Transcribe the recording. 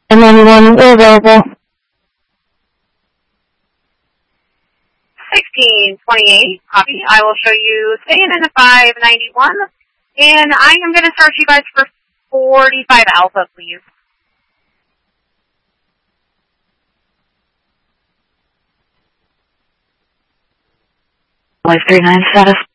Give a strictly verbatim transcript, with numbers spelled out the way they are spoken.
And anyone available? sixteen twenty-eight, copy. I will show you staying in the five ninety-one, and I am going to start you guys for forty-five Alpha, please. five three nine status.